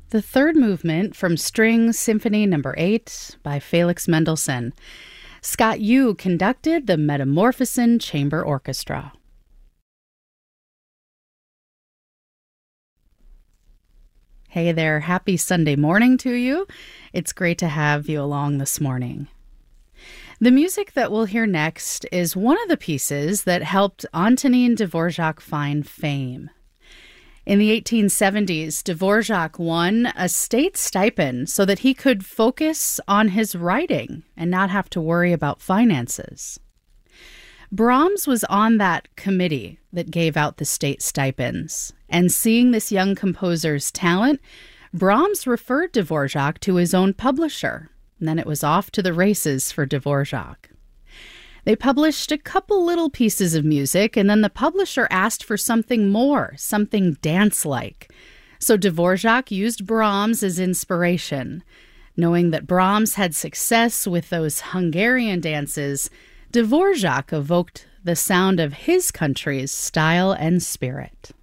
The third movement from String Symphony No. 8 by Felix Mendelssohn. Scott Yu conducted the Metamorphosen Chamber Orchestra. Hey there, happy Sunday morning to you. It's great to have you along this morning. The music that we'll hear next is one of the pieces that helped Antonin Dvorak find fame. In the 1870s, Dvorak won a state stipend so that he could focus on his writing and not have to worry about finances. Brahms was on that committee that gave out the state stipends, and seeing this young composer's talent, Brahms referred Dvorak to his own publisher, and then it was off to the races for Dvorak. They published a couple little pieces of music, and then the publisher asked for something more, something dance-like. So Dvorak used Brahms as inspiration. Knowing that Brahms had success with those Hungarian dances, Dvorak evoked the sound of his country's style and spirit.